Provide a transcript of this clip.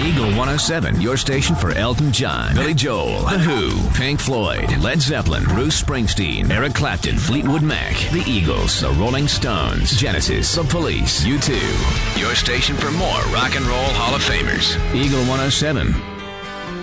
Eagle 107, your station for Elton John, Billy Joel, The Who, Pink Floyd, Led Zeppelin, Bruce Springsteen, Eric Clapton, Fleetwood Mac, The Eagles, The Rolling Stones, Genesis, The Police, U2. Your station for more rock and roll Hall of Famers. Eagle 107.